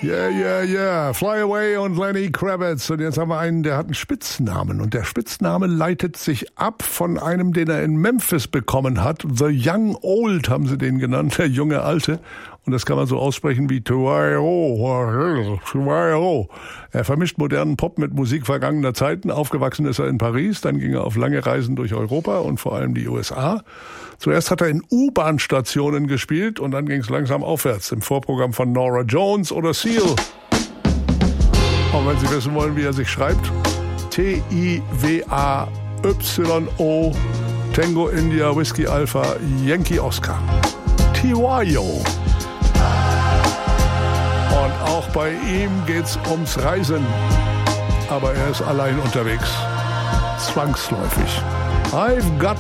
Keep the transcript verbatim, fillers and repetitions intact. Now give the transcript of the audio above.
Yeah, yeah, yeah. Fly Away und Lenny Kravitz. Und jetzt haben wir einen, der hat einen Spitznamen. Und der Spitzname leitet sich ab von einem, den er in Memphis bekommen hat. The Young Old haben sie den genannt, der junge Alte. Und das kann man so aussprechen wie Tuairo. Tuairo. Er vermischt modernen Pop mit Musik vergangener Zeiten. Aufgewachsen ist er in Paris, dann ging er auf lange Reisen durch Europa und vor allem die U S A. Zuerst hat er in U-Bahn-Stationen gespielt und dann ging es langsam aufwärts im Vorprogramm von Norah Jones oder Seal. Und wenn Sie wissen wollen, wie er sich schreibt, T I W A Y O, Tango India, Whiskey Alpha, Yankee Oscar. Tiwayo. Und auch bei ihm geht's ums Reisen. Aber er ist allein unterwegs. Zwangsläufig. I've got